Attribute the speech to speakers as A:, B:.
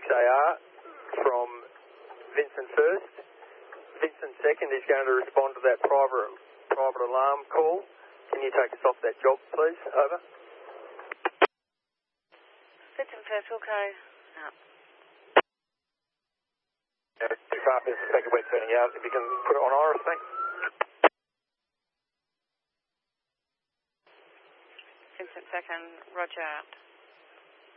A: 6AR from Vincent first. Vincent second is going to respond to that private alarm call. Can you take us off that job, please? Over.
B: Vincent first, Wilco. Out.
A: Too far, Vincent second, we're turning out. If you can put it on Iris, thanks.
B: Vincent second, roger out.